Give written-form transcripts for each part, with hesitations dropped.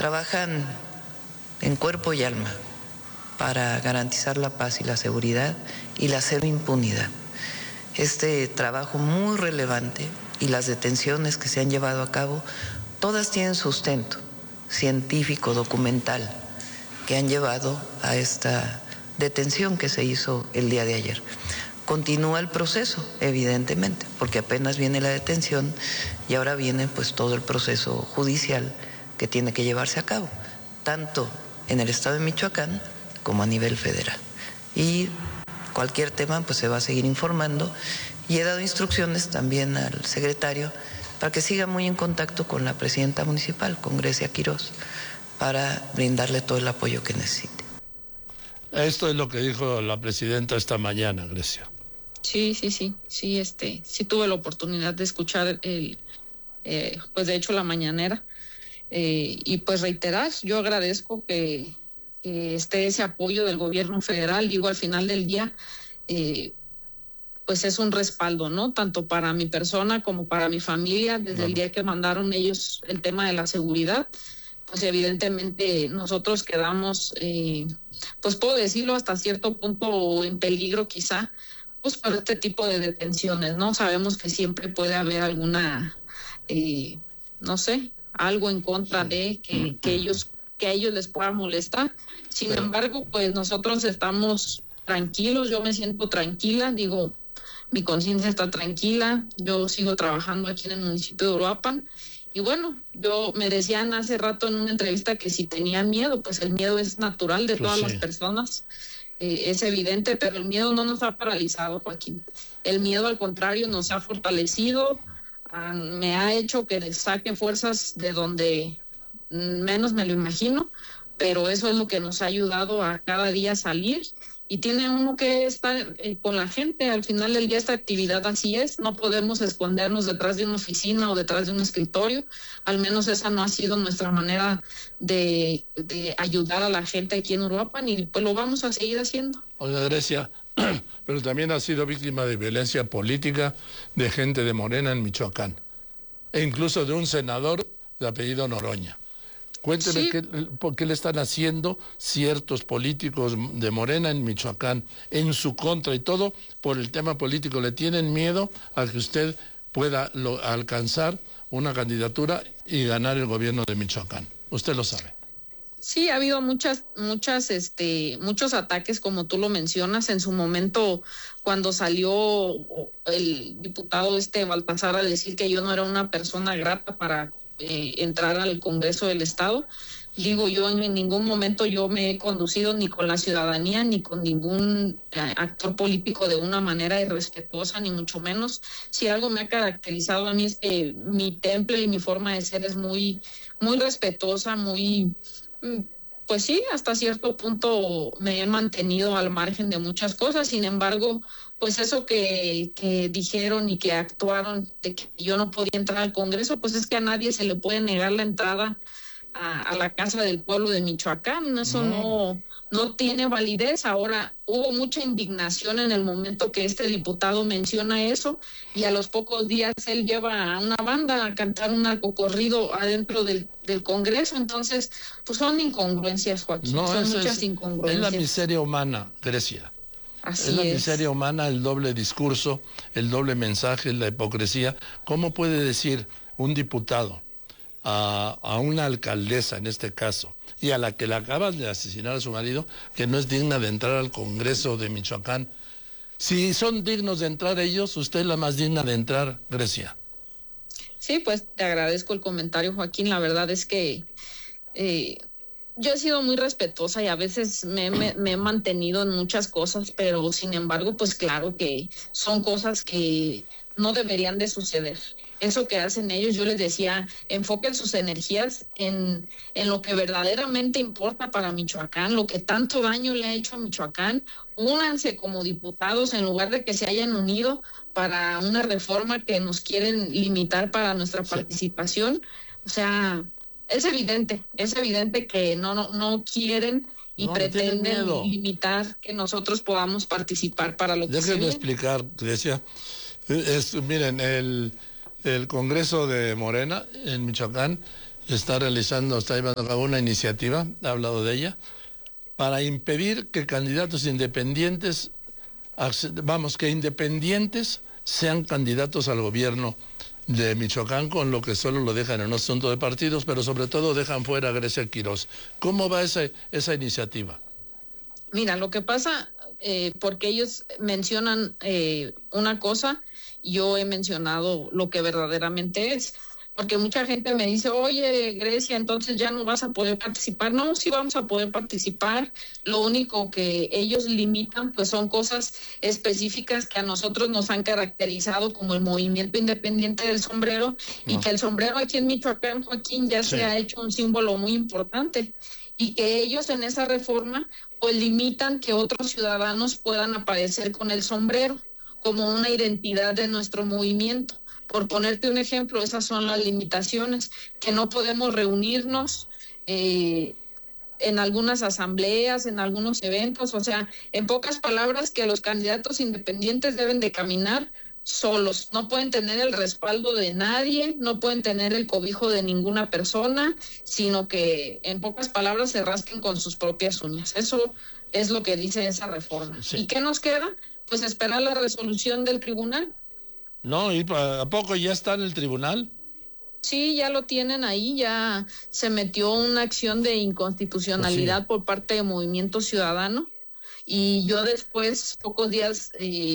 trabajan en cuerpo y alma para garantizar la paz y la seguridad y la cero impunidad. Este trabajo muy relevante y las detenciones que se han llevado a cabo, todas tienen sustento científico, documental, que han llevado a esta detención que se hizo el día de ayer. Continúa el proceso, evidentemente, porque apenas viene la detención y ahora viene pues todo el proceso judicial que tiene que llevarse a cabo, tanto en el estado de Michoacán como a nivel federal. Y cualquier tema pues se va a seguir informando y he dado instrucciones también al secretario para que siga muy en contacto con la presidenta municipal, con Grecia Quirós, para brindarle todo el apoyo que necesite. Esto es lo que dijo la presidenta esta mañana, Grecia. Sí, tuve la oportunidad de escuchar pues de hecho la mañanera, y pues reiterar, yo agradezco que esté ese apoyo del gobierno federal. Digo, al final del día, pues es un respaldo, ¿no? Tanto para mi persona como para mi familia, desde el día que mandaron ellos el tema de la seguridad, pues evidentemente nosotros quedamos, pues puedo decirlo, hasta cierto punto en peligro quizá, pues por este tipo de detenciones, ¿no? Sabemos que siempre puede haber alguna, no sé, algo en contra de que a ellos les pueda molestar. Sin embargo, pues nosotros estamos tranquilos, yo me siento tranquila, digo, mi conciencia está tranquila, yo sigo trabajando aquí en el municipio de Uruapan. Y bueno, me decían hace rato en una entrevista que si tenía miedo, pues el miedo es natural de todas las personas, es evidente, pero el miedo no nos ha paralizado, Joaquín. El miedo, al contrario, nos ha fortalecido, me ha hecho que saque fuerzas de donde menos me lo imagino, pero eso es lo que nos ha ayudado a cada día salir. Y tiene uno que estar con la gente. Al final del día esta actividad así es, no podemos escondernos detrás de una oficina o detrás de un escritorio. Al menos esa no ha sido nuestra manera de ayudar a la gente aquí en Uruapan, y pues lo vamos a seguir haciendo. Oiga, Grecia, pero también ha sido víctima de violencia política de gente de Morena en Michoacán, e incluso de un senador de apellido Noroña. Cuénteme por qué le están haciendo ciertos políticos de Morena en Michoacán en su contra, y todo por el tema político. ¿Le tienen miedo a que usted pueda alcanzar una candidatura y ganar el gobierno de Michoacán? Usted lo sabe. Sí, ha habido muchos ataques, como tú lo mencionas. En su momento, cuando salió el diputado Baltasar a decir que yo no era una persona grata para entrar al Congreso del Estado, digo, yo en ningún momento yo me he conducido ni con la ciudadanía ni con ningún actor político de una manera irrespetuosa, ni mucho menos. Si algo me ha caracterizado a mí es que mi temple y mi forma de ser es muy, muy respetuosa, muy, pues sí, hasta cierto punto me he mantenido al margen de muchas cosas. Sin embargo, pues eso que dijeron y que actuaron de que yo no podía entrar al Congreso, pues es que a nadie se le puede negar la entrada a la Casa del Pueblo de Michoacán. Eso no tiene validez. Ahora, hubo mucha indignación en el momento que este diputado menciona eso, y a los pocos días él lleva a una banda a cantar un narcocorrido adentro del Congreso. Entonces, pues son incongruencias, Joaquín, son muchas incongruencias. Es la miseria humana, Grecia. Así es la miseria humana, el doble discurso, el doble mensaje, la hipocresía. ¿Cómo puede decir un diputado a una alcaldesa, en este caso, y a la que le acaban de asesinar a su marido, que no es digna de entrar al Congreso de Michoacán? Si son dignos de entrar ellos, usted es la más digna de entrar, Grecia. Sí, pues te agradezco el comentario, Joaquín. La verdad es que yo he sido muy respetuosa y a veces me he mantenido en muchas cosas, pero sin embargo, pues claro que son cosas que no deberían de suceder. Eso que hacen ellos, yo les decía, enfoquen sus energías en lo que verdaderamente importa para Michoacán, lo que tanto daño le ha hecho a Michoacán. Únanse como diputados en lugar de que se hayan unido para una reforma que nos quieren limitar para nuestra participación. O sea, es evidente que no quieren y pretenden limitar que nosotros podamos participar para lo que se viene. Déjenme explicar, Grecia. Miren, el Congreso de Morena en Michoacán está llevando a cabo una iniciativa, ha hablado de ella, para impedir que candidatos independientes, que independientes sean candidatos al gobierno de Michoacán, con lo que solo lo dejan en un asunto de partidos, pero sobre todo dejan fuera a Grecia Quirós. ¿Cómo va esa iniciativa? Mira, lo que pasa, porque ellos mencionan una cosa, yo he mencionado lo que verdaderamente es. Porque mucha gente me dice, oye, Grecia, entonces ya no vas a poder participar. No, sí vamos a poder participar. Lo único que ellos limitan, pues son cosas específicas que a nosotros nos han caracterizado, como el movimiento independiente del sombrero, y que el sombrero aquí en Michoacán, Joaquín, ya se ha hecho un símbolo muy importante. Y que ellos en esa reforma, pues limitan que otros ciudadanos puedan aparecer con el sombrero como una identidad de nuestro movimiento. Por ponerte un ejemplo, esas son las limitaciones, que no podemos reunirnos en algunas asambleas, en algunos eventos, o sea, en pocas palabras, que los candidatos independientes deben de caminar solos, no pueden tener el respaldo de nadie, no pueden tener el cobijo de ninguna persona, sino que en pocas palabras se rasquen con sus propias uñas. Eso es lo que dice esa reforma. Sí. ¿Y qué nos queda? Pues esperar la resolución del tribunal. No, ¿y a poco ya está en el tribunal? Sí, ya lo tienen ahí, ya se metió una acción de inconstitucionalidad por parte de Movimiento Ciudadano, y yo después, pocos días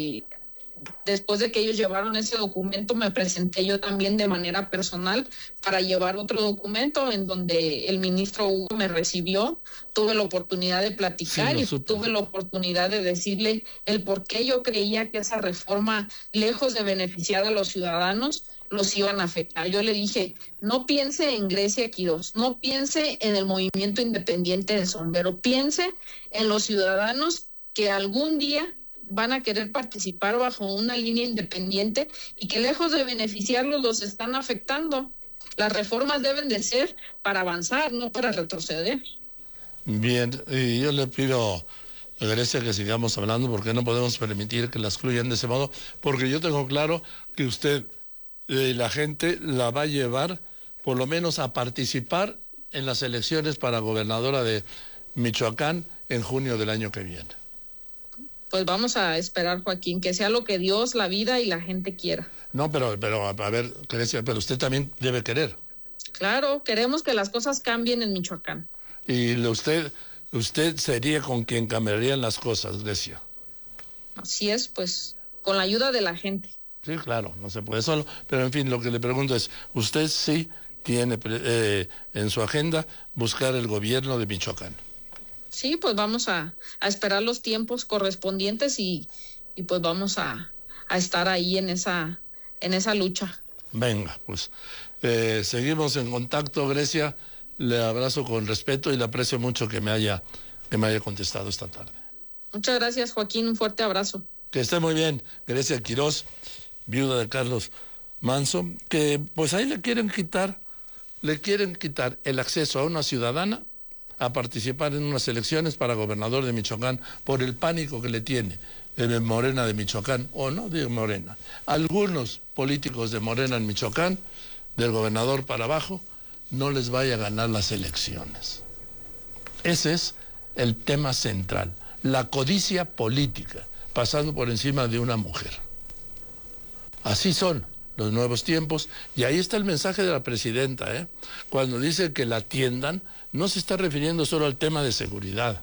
después de que ellos llevaron ese documento, me presenté yo también de manera personal para llevar otro documento en donde el ministro Hugo me recibió, tuve la oportunidad de platicar y tuve la oportunidad de decirle el por qué yo creía que esa reforma, lejos de beneficiar a los ciudadanos, los iban a afectar. Yo le dije, no piense en Grecia Quirós, no piense en el movimiento independiente del sombrero, piense en los ciudadanos que algún día van a querer participar bajo una línea independiente y que lejos de beneficiarlos los están afectando. Las reformas deben de ser para avanzar, no para retroceder. Bien, y yo le pido a Grecia que sigamos hablando, porque no podemos permitir que la excluyan de ese modo, porque yo tengo claro que usted y la gente la va a llevar por lo menos a participar en las elecciones para gobernadora de Michoacán en junio del año que viene. Pues vamos a esperar, Joaquín, que sea lo que Dios, la vida y la gente quiera. No, pero a ver, Grecia, pero usted también debe querer. Claro, queremos que las cosas cambien en Michoacán. Y usted sería con quien cambiarían las cosas, Grecia. Así es, pues, con la ayuda de la gente. Sí, claro, no se puede solo, pero en fin, lo que le pregunto es, ¿usted sí tiene en su agenda buscar el gobierno de Michoacán? Sí, pues vamos a esperar los tiempos correspondientes y pues vamos a estar ahí en esa lucha. Venga, pues seguimos en contacto, Grecia. Le abrazo con respeto y le aprecio mucho que me haya contestado esta tarde. Muchas gracias, Joaquín, un fuerte abrazo. Que esté muy bien, Grecia Quirós, viuda de Carlos Manso, que pues ahí le quieren quitar el acceso a una ciudadana a participar en unas elecciones para gobernador de Michoacán por el pánico que le tiene de Morena de Michoacán, o no de Morena. Algunos políticos de Morena en Michoacán, del gobernador para abajo, no les vaya a ganar las elecciones. Ese es el tema central, la codicia política, pasando por encima de una mujer. Así son los nuevos tiempos, y ahí está el mensaje de la presidenta, cuando dice que la atiendan, no se está refiriendo solo al tema de seguridad.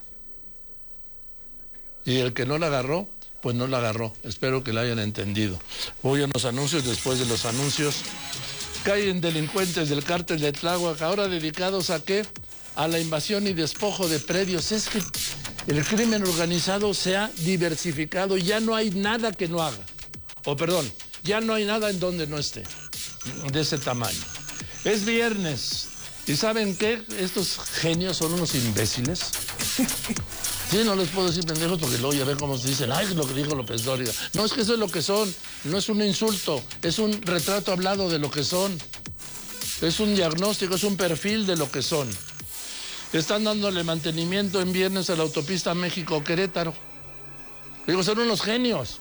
Y el que no la agarró, pues no la agarró. Espero que la hayan entendido. Voy a los anuncios. Después de los anuncios, caen delincuentes del cártel de Tláhuac, ahora dedicados ¿a qué? A la invasión y despojo de predios. Es que el crimen organizado se ha diversificado, ya no hay nada que no haga. Ya no hay nada en donde no esté, de ese tamaño. Es viernes. ¿Y saben qué? Estos genios son unos imbéciles. Sí, no les puedo decir pendejos porque luego ya ven cómo se dicen, ay, es lo que dijo López Dóriga. No, es que eso es lo que son, no es un insulto, es un retrato hablado de lo que son. Es un diagnóstico, es un perfil de lo que son. Están dándole mantenimiento en viernes a la autopista México-Querétaro. Digo, son unos genios.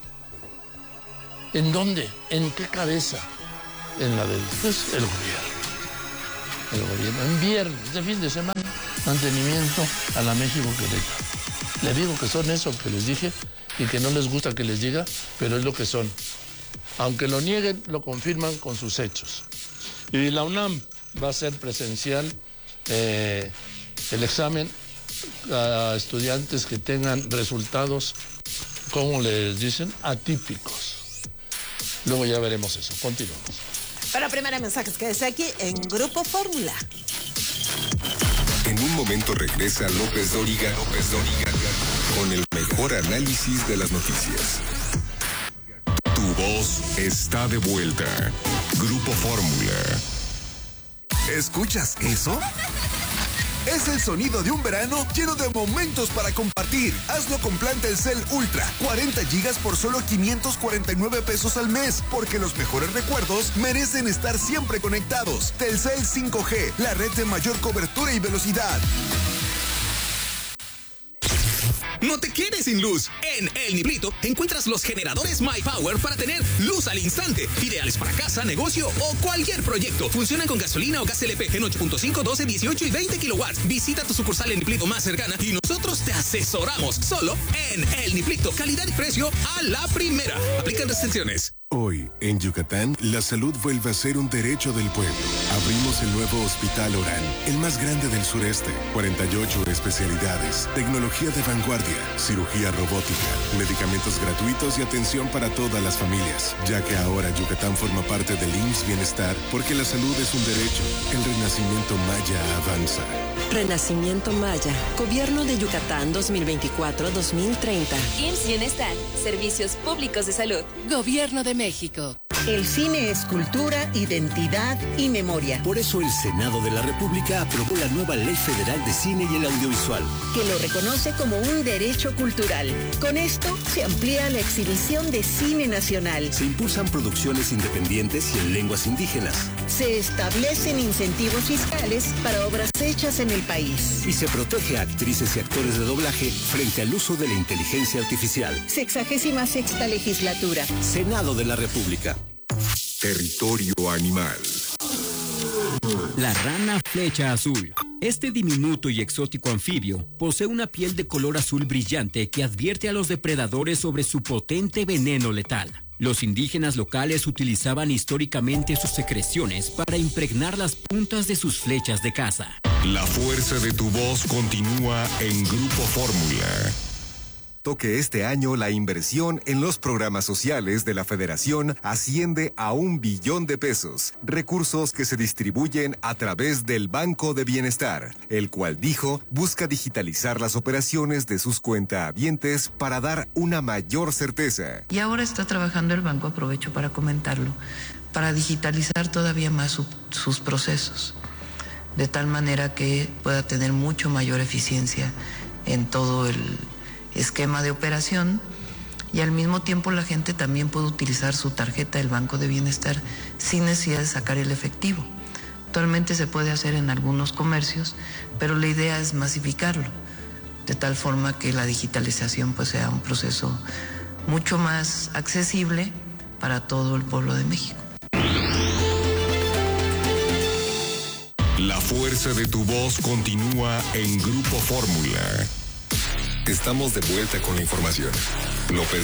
¿En dónde? ¿En qué cabeza? En la del el gobierno. el gobierno. En viernes, de fin de semana, mantenimiento a la México-Querétaro. Le digo que son eso que les dije y que no les gusta que les diga, pero es lo que son. Aunque lo nieguen, lo confirman con sus hechos. Y la UNAM va a ser presencial el examen a estudiantes que tengan resultados, como les dicen, atípicos. Luego ya veremos eso. Continuamos. Para primera mensajes, quédese aquí en Grupo Fórmula. En un momento regresa López Dóriga con el mejor análisis de las noticias. Tu voz está de vuelta. Grupo Fórmula. ¿Escuchas eso? Es el sonido de un verano lleno de momentos para compartir. Hazlo con plan Telcel Ultra. 40 gigas por solo 549 pesos al mes. Porque los mejores recuerdos merecen estar siempre conectados. Telcel 5G, la red de mayor cobertura y velocidad. No te quedes sin luz. En El Niblito encuentras los generadores My Power para tener luz al instante. Ideales para casa, negocio o cualquier proyecto. Funcionan con gasolina o gas LP en 8.5, 12, 18 y 20 kilowatts. Visita tu sucursal El Niblito más cercana y nosotros te asesoramos. Solo en El Niblito. Calidad y precio a la primera. Aplican restricciones. Hoy, en Yucatán, la salud vuelve a ser un derecho del pueblo. Abrimos el nuevo Hospital Orán, el más grande del sureste. 48 especialidades, tecnología de vanguardia, cirugía robótica, medicamentos gratuitos y atención para todas las familias. Ya que ahora Yucatán forma parte del IMSS Bienestar, porque la salud es un derecho. El renacimiento maya avanza. Renacimiento Maya, Gobierno de Yucatán 2024-2030. IMSS Bienestar, Servicios Públicos de Salud. Gobierno de México. El cine es cultura, identidad y memoria. Por eso el Senado de la República aprobó la nueva Ley Federal de Cine y el Audiovisual, que lo reconoce como un derecho cultural. Con esto se amplía la exhibición de cine nacional. Se impulsan producciones independientes y en lenguas indígenas. Se establecen incentivos fiscales para obras hechas en el país. Y se protege a actrices y actores de doblaje frente al uso de la inteligencia artificial. 66ª legislatura. Senado de la República. Territorio animal. La rana flecha azul. Este diminuto y exótico anfibio posee una piel de color azul brillante que advierte a los depredadores sobre su potente veneno letal. Los indígenas locales utilizaban históricamente sus secreciones para impregnar las puntas de sus flechas de caza. La fuerza de tu voz continúa en Grupo Fórmula. Que este año la inversión en los programas sociales de la Federación asciende a 1 billón de pesos, recursos que se distribuyen a través del Banco de Bienestar, el cual dijo busca digitalizar las operaciones de sus cuentahabientes para dar una mayor certeza. Y ahora está trabajando el banco, aprovecho para comentarlo, para digitalizar todavía más sus procesos, de tal manera que pueda tener mucho mayor eficiencia en todo el esquema de operación, y al mismo tiempo la gente también puede utilizar su tarjeta del Banco de Bienestar sin necesidad de sacar el efectivo. Actualmente se puede hacer en algunos comercios, pero la idea es masificarlo, de tal forma que la digitalización pues sea un proceso mucho más accesible para todo el pueblo de México. La fuerza de tu voz continúa en Grupo Fórmula. Estamos de vuelta con la información. López